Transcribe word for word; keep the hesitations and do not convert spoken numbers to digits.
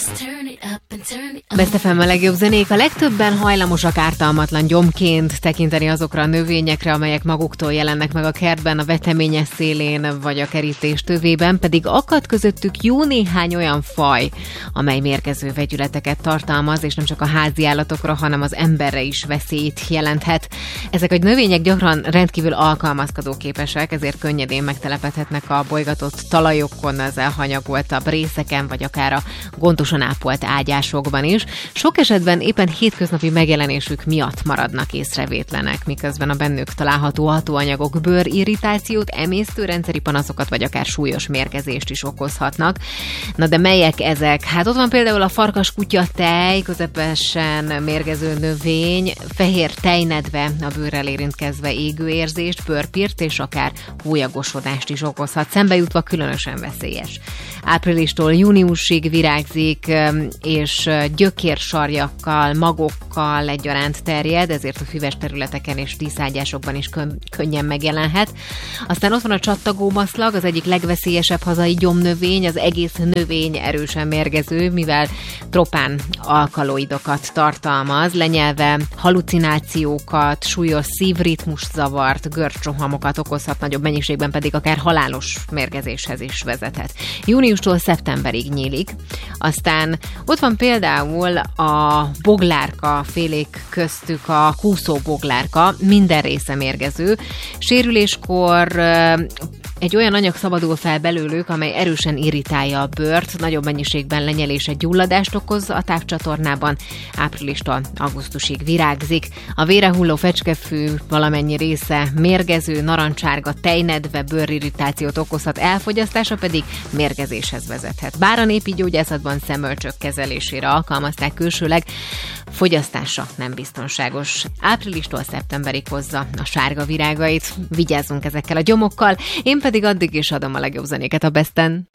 Best ef em a legjobb zenék. A legtöbben hajlamosak ártalmatlan gyomként tekinteni azokra a növényekre, amelyek maguktól jelennek meg a kertben, a veteményes szélén vagy a kerítés tövében, pedig akad közöttük jó néhány olyan faj, amely mérgező vegyületeket tartalmaz, és nem csak a házi állatokra, hanem az emberre is veszélyt jelenthet. Ezek a növények gyakran rendkívül alkalmazkodóképesek, ezért könnyedén megtelepedhetnek a bolygatott talajokon, az elhanyagoltabb részeken, vagy akár a gondosan ápolt ágyásokban is. Sok esetben éppen hétköznapi megjelenésük miatt maradnak észrevétlenek, miközben a bennük található hatóanyagok bőrirritációt, emésztőrendszeri panaszokat, vagy akár súlyos mérgezést is okozhatnak. Na de melyek ezek? Hát ott van például a farkaskutya tej, közepesen mérgező növény, fehér tejnedve, a bőrrel érintkezve égőérzést, bőrpírt és akár hólyagosodást is okozhat. Szembe jutva különösen veszélyes. Áprilistól júniusig virágzik, és gyökérsarjakkal, magokkal egyaránt terjed, ezért a füves területeken és díszágyásokban is kön- könnyen megjelenhet. Aztán ott van a csattagómaszlag, az egyik legveszélyesebb hazai gyomnövény, az egész növény erősen mérgező, mivel tropán alkaloidokat tartalmaz, lenyelve halucinációkat, súlyos szívritmuszavart, görcsrohamokat okozhat, nagyobb mennyiségben pedig akár halálos mérgezéshez is vezethet. Júniustól szeptemberig nyílik. Aztán ott van például a boglárka félék köztük a kúszó boglárka, minden része mérgező. Sérüléskor egy olyan anyag szabadul fel belőlük, amely erősen irritálja a bőrt, nagyobb mennyiségben lenyelése gyulladást okoz a tápcsatornában, áprilistól augusztusig virágzik. A vére hulló fecskefű valamennyi része mérgező, narancsárga tejnedve bőrirritációt okozhat, elfogyasztása pedig mérgezéshez vezethet. Bár a népi gyógyászatban szemölcsök kezelésére alkalmazták külsőleg, fogyasztása nem biztonságos. Áprilistól szeptemberig hozza a sárga virágait. Vigyázzunk ezekkel a gyomokkal, én pedig addig is adom a legjobb zenéket a Besten.